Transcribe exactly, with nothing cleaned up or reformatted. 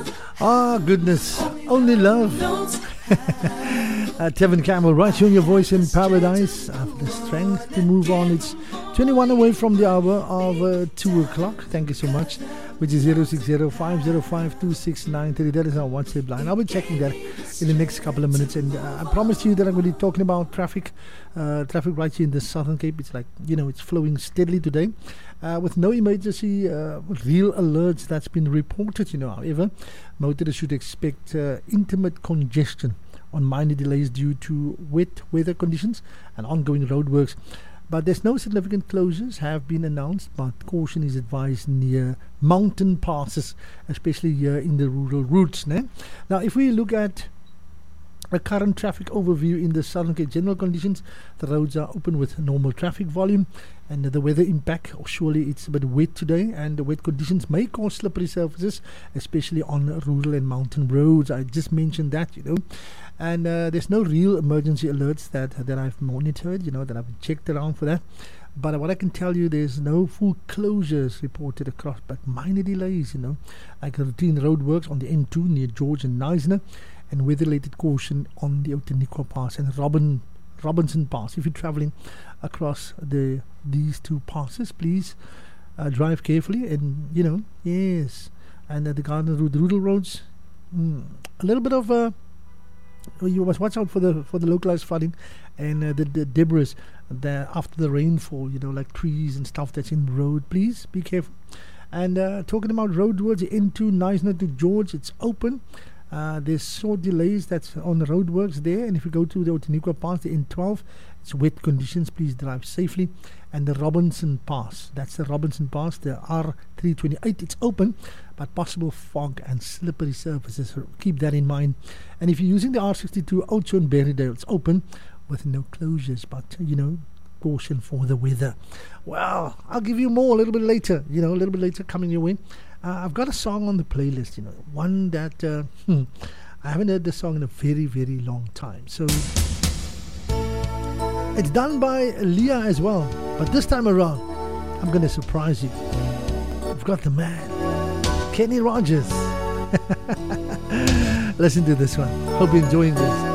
Ah, goodness. Only love. uh, Tevin Campbell, right here on your voice in paradise. I have the strength to move on. It's twenty-one away from the hour of uh, two o'clock. Thank you so much. Which is zero six zero five zero five two six nine three. That is our WhatsApp line. I'll be checking that in the next couple of minutes. And uh, I promise you that I'm going to be talking about traffic. Uh, traffic right here in the Southern Cape. It's like, you know, it's flowing steadily today. Uh, with no emergency uh, real alerts that's been reported, you know. However, motorists should expect uh, intermittent congestion on minor delays due to wet weather conditions and ongoing roadworks. But there's no significant closures have been announced, but caution is advised near mountain passes, especially here in the rural routes. Né? Now, if we look at a current traffic overview in the Southern Cape, general conditions, the roads are open with normal traffic volume, and the weather impact, oh, surely it's a bit wet today, and the wet conditions may cause slippery surfaces, especially on rural and mountain roads. I just mentioned that, you know. And uh, there's no real emergency alerts that that I've monitored, you know, that I've checked around for that. But what I can tell you, there's no full closures reported across, but minor delays, you know, like routine road works on the N two near George and Knysna, and weather-related caution on the Outeniqua Pass and Robin Robinson Pass. If you're traveling across the these two passes, please uh, drive carefully. And, you know, yes, and uh, the Garden Road, the rural roads, mm, a little bit of... Uh, you must watch out for the for the localized flooding and uh, the, the debris the, after the rainfall, you know, like trees and stuff that's in the road. Please be careful. And uh, talking about roadworks, the N two Knysna to George, it's open. Uh, there's short delays that's on the roadworks there. And if you go to the Outeniqua Pass, the N twelve, it's wet conditions. Please drive safely. And the Robinson Pass, that's the Robinson Pass, the R three twenty-eight, it's open, but possible fog and slippery surfaces. So keep that in mind. And if you're using the R sixty-two Oudtshoorn Berrydale, it's open with no closures, but, you know, caution for the weather. Well, I'll give you more a little bit later, you know, a little bit later coming your way. Uh, I've got a song on the playlist, you know, one that uh, hmm, I haven't heard this song in a very, very long time. So it's done by Leah as well, but this time around, I'm going to surprise you. I've got the man, Kenny Rogers. Listen to this one. Hope you're enjoying this.